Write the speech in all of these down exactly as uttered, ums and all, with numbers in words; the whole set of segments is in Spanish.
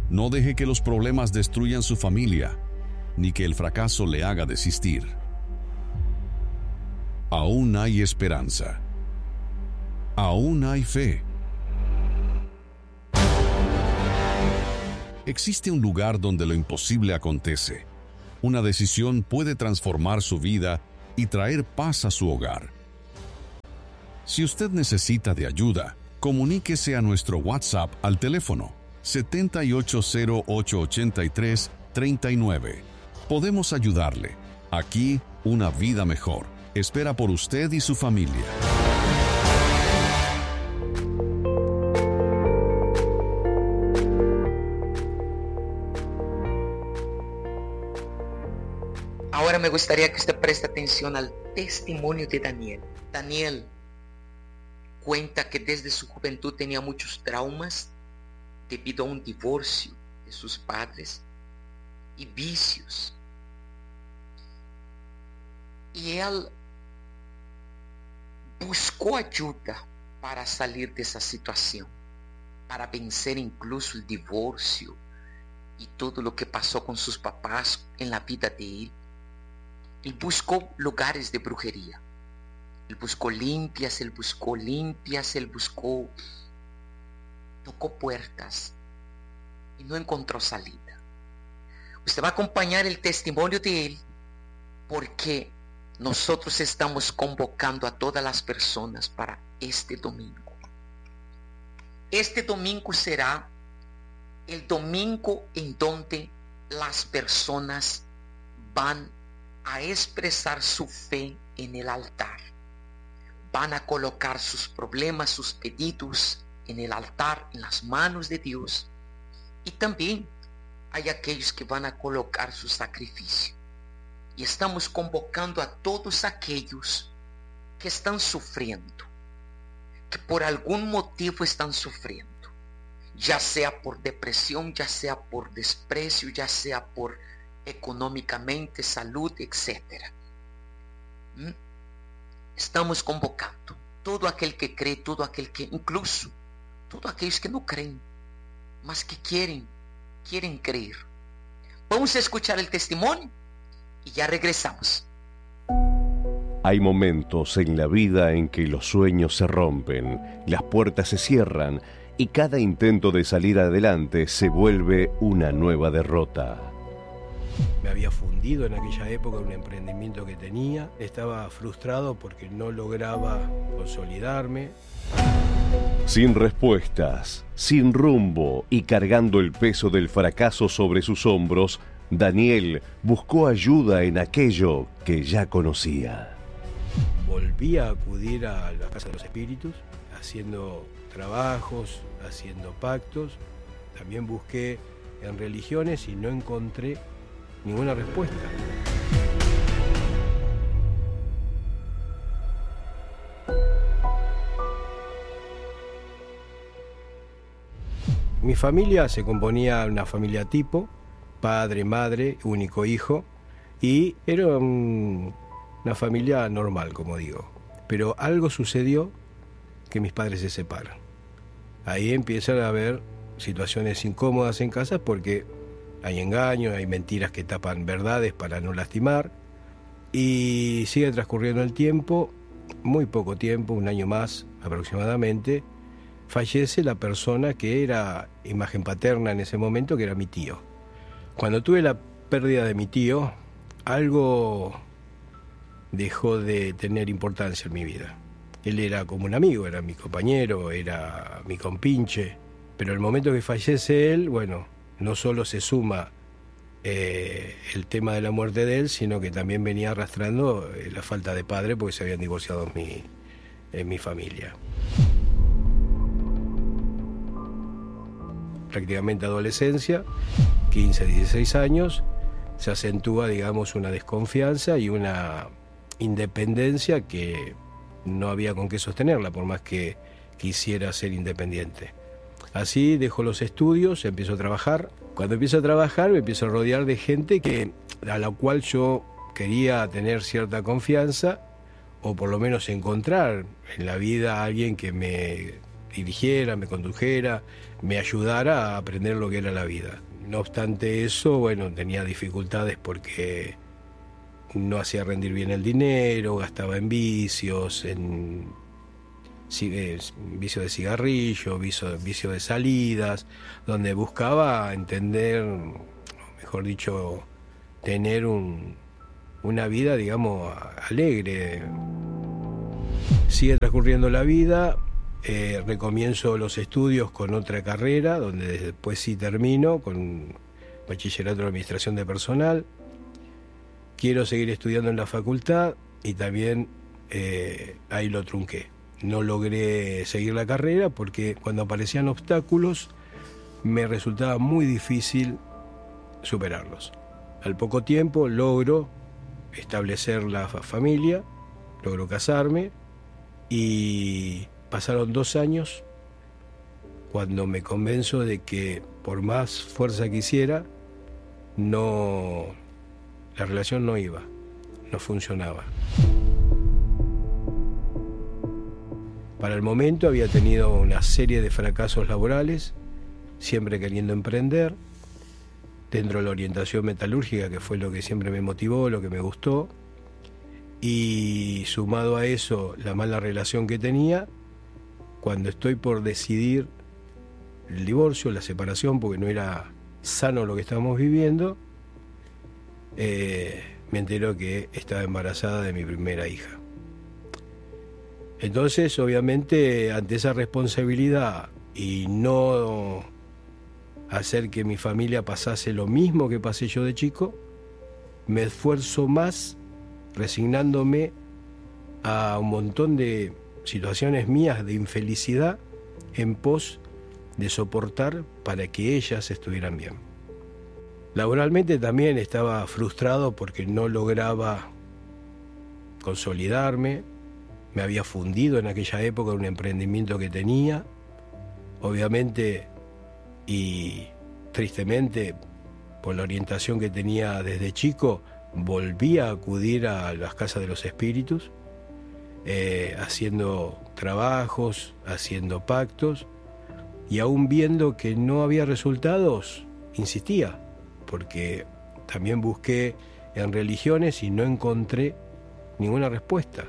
No deje que los problemas destruyan su familia, ni que el fracaso le haga desistir. Aún hay esperanza. Aún hay fe. Existe un lugar donde lo imposible acontece. Una decisión puede transformar su vida y traer paz a su hogar. Si usted necesita de ayuda, comuníquese a nuestro WhatsApp al teléfono siete ocho cero ocho ocho tres tres nueve. Podemos ayudarle. Aquí, una vida mejor espera por usted y su familia. Ahora me gustaría que usted preste atención al testimonio de Daniel. Daniel cuenta que desde su juventud tenía muchos traumas debido a un divorcio de sus padres y vicios. Y él buscó ayuda para salir de esa situación, para vencer incluso el divorcio y todo lo que pasó con sus papás en la vida de él. Él buscó lugares de brujería. Él buscó limpias, él buscó limpias, él buscó, tocó puertas y no encontró salida. Usted va a acompañar el testimonio de él porque nosotros estamos convocando a todas las personas para este domingo. Este domingo será el domingo en donde las personas van a expresar su fe en el altar. Van a colocar sus problemas, sus pedidos en el altar, en las manos de Dios. Y también hay aquellos que van a colocar su sacrificio. Y estamos convocando a todos aquellos que están sufriendo, que por algún motivo están sufriendo, ya sea por depresión, ya sea por desprecio, ya sea por económicamente, salud, etcétera. ¿Mm? Estamos convocando todo aquel que cree, todo aquel que, incluso, todos aquellos que no creen, mas que quieren, quieren creer. Vamos a escuchar el testimonio y ya regresamos. Hay momentos en la vida en que los sueños se rompen, las puertas se cierran y cada intento de salir adelante se vuelve una nueva derrota. Me había fundido en aquella época un emprendimiento que tenía. Estaba frustrado porque no lograba consolidarme. Sin respuestas, sin rumbo y cargando el peso del fracaso sobre sus hombros, Daniel buscó ayuda en aquello que ya conocía. Volví a acudir a la Casa de los Espíritus, haciendo trabajos, haciendo pactos. También busqué en religiones y no encontré ninguna respuesta. Mi familia se componía de una familia tipo, padre, madre, único hijo, y era un, una familia normal, como digo. Pero algo sucedió que mis padres se separan. Ahí empiezan a haber situaciones incómodas en casa porque hay engaños, hay mentiras que tapan verdades para no lastimar, y sigue transcurriendo el tiempo, muy poco tiempo, un año más aproximadamente, fallece la persona que era imagen paterna en ese momento, que era mi tío. Cuando tuve la pérdida de mi tío, algo dejó de tener importancia en mi vida. Él era como un amigo, era mi compañero, era mi compinche, pero el momento que fallece él, bueno, no solo se suma eh, el tema de la muerte de él, sino que también venía arrastrando eh, la falta de padre porque se habían divorciado en mi, en mi familia. Prácticamente adolescencia, quince, dieciséis años, se acentúa, digamos, una desconfianza y una independencia que no había con qué sostenerla, por más que quisiera ser independiente. Así dejo los estudios, empiezo a trabajar. Cuando empiezo a trabajar me empiezo a rodear de gente que, a la cual yo quería tener cierta confianza, o por lo menos encontrar en la vida a alguien que me dirigiera, me condujera, me ayudara a aprender lo que era la vida. No obstante eso, bueno, tenía dificultades porque no hacía rendir bien el dinero, gastaba en vicios, en vicio de cigarrillo, vicio, vicio de salidas, donde buscaba entender, mejor dicho, tener un, una vida, digamos, alegre. Sigue transcurriendo la vida, eh, recomienzo los estudios con otra carrera, donde después sí termino con bachillerato en administración de personal. Quiero seguir estudiando en la facultad y también eh, ahí lo trunqué. No logré seguir la carrera porque cuando aparecían obstáculos me resultaba muy difícil superarlos. Al poco tiempo logro establecer la familia, logro casarme y pasaron dos años cuando me convenzo de que por más fuerza que hiciera, no, la relación no iba, no funcionaba. Para el momento había tenido una serie de fracasos laborales, siempre queriendo emprender, dentro de la orientación metalúrgica, que fue lo que siempre me motivó, lo que me gustó, y sumado a eso la mala relación que tenía, cuando estoy por decidir el divorcio, la separación, porque no era sano lo que estábamos viviendo, eh, me entero que estaba embarazada de mi primera hija. Entonces, obviamente, ante esa responsabilidad y no hacer que mi familia pasase lo mismo que pasé yo de chico, me esfuerzo más resignándome a un montón de situaciones mías de infelicidad en pos de soportar para que ellas estuvieran bien. Laboralmente también estaba frustrado porque no lograba consolidarme. Me había fundido en aquella época en un emprendimiento que tenía. Obviamente y tristemente, por la orientación que tenía desde chico, volví a acudir a las casas de los espíritus, eh, haciendo trabajos, haciendo pactos, y aún viendo que no había resultados, insistía, porque también busqué en religiones y no encontré ninguna respuesta.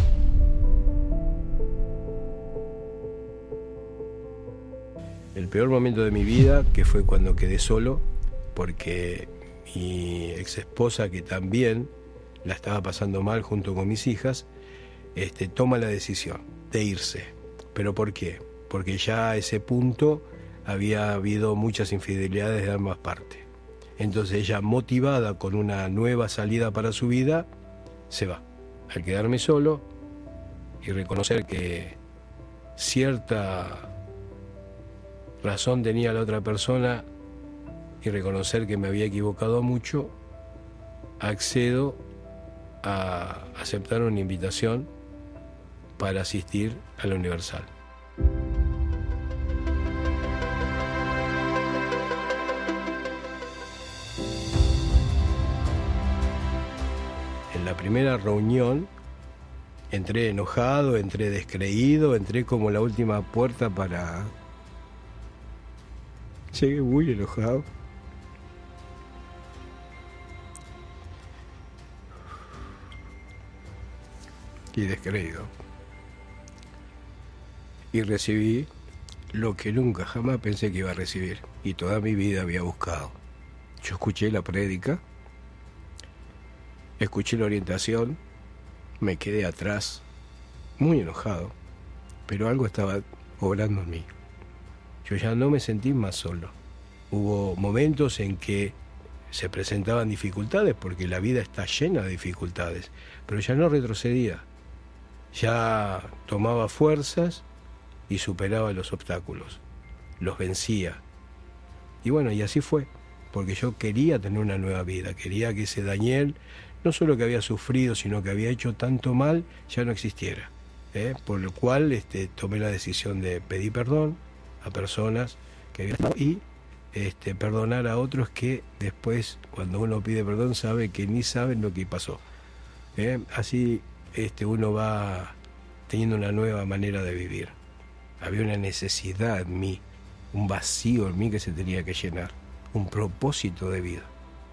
El peor momento de mi vida, que fue cuando quedé solo, porque mi ex esposa, que también la estaba pasando mal junto con mis hijas, este, toma la decisión de irse. ¿Pero por qué? Porque ya a ese punto había habido muchas infidelidades de ambas partes. Entonces ella, motivada con una nueva salida para su vida, se va. Al quedarme solo y reconocer que cierta razón tenía la otra persona y reconocer que me había equivocado mucho, accedo a aceptar una invitación para asistir a la Universal. En la primera reunión entré enojado, entré descreído, entré como la última puerta para... Llegué muy enojado. Y descreído. Y recibí lo que nunca jamás pensé que iba a recibir y toda mi vida había buscado. Yo escuché la prédica, escuché la orientación, me quedé atrás, muy enojado, pero algo estaba obrando en mí. Yo ya no me sentí más solo. Hubo momentos en que se presentaban dificultades, porque la vida está llena de dificultades, pero ya no retrocedía. Ya tomaba fuerzas y superaba los obstáculos, los vencía. Y bueno, y así fue, porque yo quería tener una nueva vida, quería que ese Daniel, no solo que había sufrido, sino que había hecho tanto mal, ya no existiera. ¿eh? Por lo cual este, tomé la decisión de pedir perdón a personas que habían estado y este, perdonar a otros que después, cuando uno pide perdón, sabe que ni saben lo que pasó. ¿eh? Así este, uno va teniendo una nueva manera de vivir. Había una necesidad en mí, un vacío en mí que se tenía que llenar, un propósito de vida.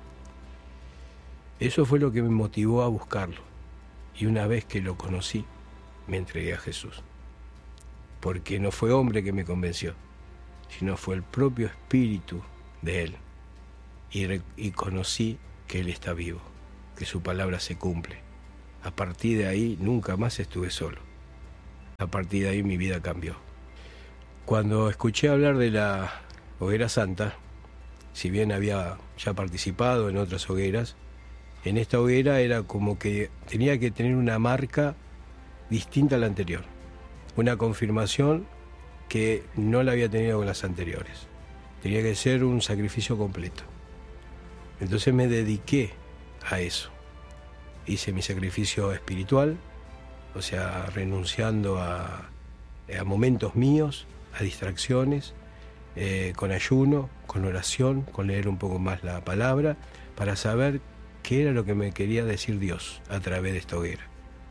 Eso fue lo que me motivó a buscarlo. Y una vez que lo conocí, me entregué a Jesús. Porque no fue hombre que me convenció, sino fue el propio Espíritu de Él. Y, y conocí que Él está vivo, que su palabra se cumple. A partir de ahí nunca más estuve solo. A partir de ahí mi vida cambió. Cuando escuché hablar de la Hoguera Santa, si bien había ya participado en otras hogueras, en esta hoguera era como que tenía que tener una marca distinta a la anterior. Una confirmación que no la había tenido con las anteriores. Tenía que ser un sacrificio completo. Entonces me dediqué a eso. Hice mi sacrificio espiritual, o sea, renunciando a, a momentos míos, a distracciones, eh, con ayuno, con oración, con leer un poco más la palabra, para saber qué era lo que me quería decir Dios a través de esta hoguera.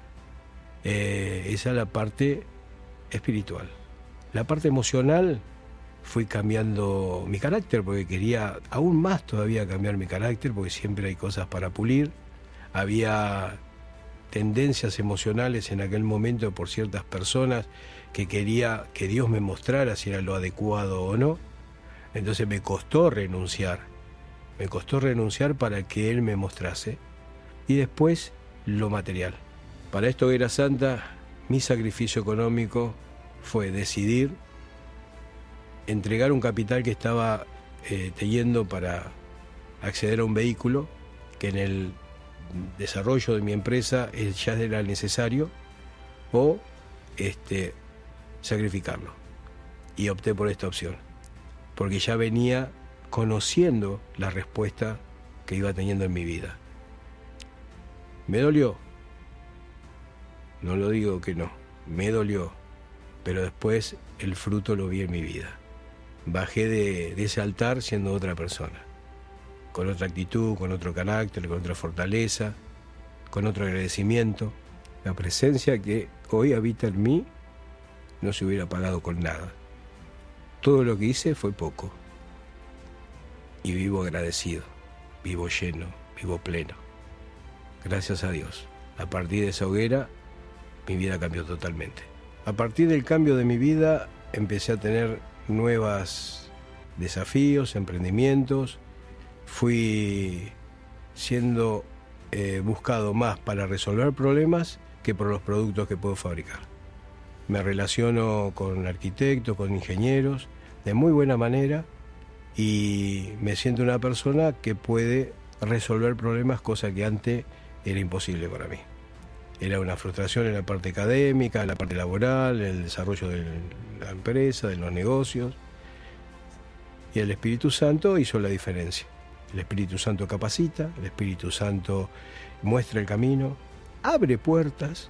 Eh, esa es la parte espiritual. La parte emocional, fui cambiando mi carácter, porque quería aún más todavía cambiar mi carácter, porque siempre hay cosas para pulir. Había tendencias emocionales en aquel momento por ciertas personas que quería que Dios me mostrara si era lo adecuado o no. Entonces me costó renunciar, me costó renunciar para que Él me mostrase. Y después lo material. Para esta hoguera santa, mi sacrificio económico fue decidir entregar un capital que estaba eh, teniendo para acceder a un vehículo que en el desarrollo de mi empresa ya era necesario, o este, sacrificarlo. Y opté por esta opción, porque ya venía conociendo la respuesta que iba teniendo en mi vida. ¿Me dolió? No lo digo que no, me dolió, pero después el fruto lo vi en mi vida. Bajé de, de ese altar siendo otra persona, con otra actitud, con otro carácter, con otra fortaleza, con otro agradecimiento. La presencia que hoy habita en mí no se hubiera pagado con nada. Todo lo que hice fue poco. Y vivo agradecido, vivo lleno, vivo pleno. Gracias a Dios. A partir de esa hoguera, mi vida cambió totalmente. A partir del cambio de mi vida, empecé a tener nuevos desafíos, emprendimientos. Fui siendo eh, buscado más para resolver problemas que por los productos que puedo fabricar. Me relaciono con arquitectos, con ingenieros, de muy buena manera, y me siento una persona que puede resolver problemas, cosa que antes era imposible para mí. Era una frustración en la parte académica, en la parte laboral, en el desarrollo de la empresa, de los negocios. Y el Espíritu Santo hizo la diferencia. El Espíritu Santo capacita, el Espíritu Santo muestra el camino, abre puertas,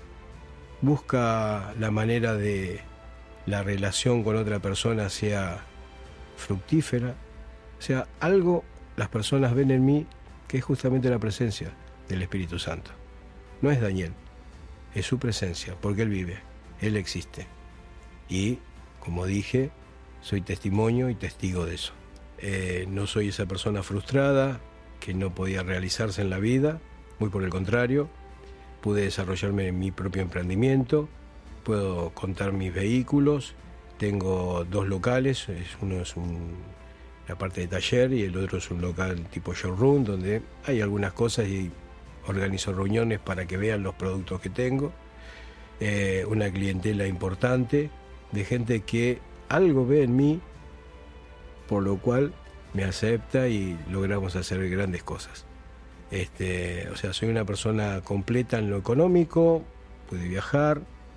busca la manera de la relación con otra persona sea fructífera. O sea, algo las personas ven en mí que es justamente la presencia del Espíritu Santo. No es Daniel, es su presencia, porque Él vive, Él existe. Y, como dije, soy testimonio y testigo de eso. Eh, no soy esa persona frustrada que no podía realizarse en la vida, muy por el contrario, pude desarrollarme en mi propio emprendimiento, puedo contar mis vehículos, tengo dos locales, uno es un, la parte de taller y el otro es un local tipo showroom, donde hay algunas cosas y organizo reuniones para que vean los productos que tengo, eh, una clientela importante de gente que algo ve en mí, por lo cual me acepta y logramos hacer grandes cosas. Este, o sea, soy una persona completa en lo económico, pude viajar,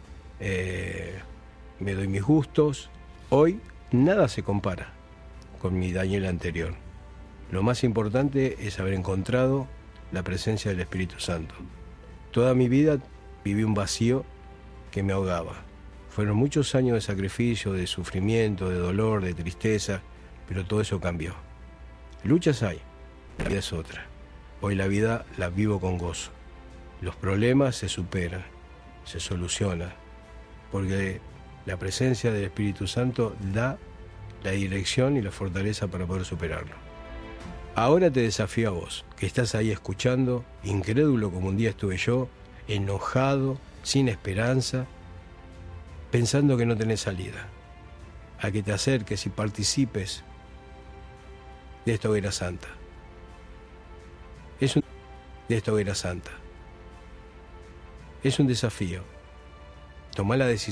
eh, me doy mis gustos. Hoy nada se compara con mi Daniel anterior. Lo más importante es haber encontrado la presencia del Espíritu Santo. Toda mi vida viví un vacío que me ahogaba. Fueron muchos años de sacrificio, de sufrimiento, de dolor, de tristeza, pero todo eso cambió. Luchas hay, la vida es otra. Hoy la vida la vivo con gozo. Los problemas se superan, se solucionan, porque La presencia del Espíritu Santo da la dirección y la fortaleza para poder superarlo. Ahora te desafío a vos, que estás ahí escuchando, incrédulo como un día estuve yo, enojado, sin esperanza, pensando que no tenés salida, a que te acerques y participes de esta hoguera santa. Es un, de esta hoguera santa. Es un desafío. Tomá la decisión.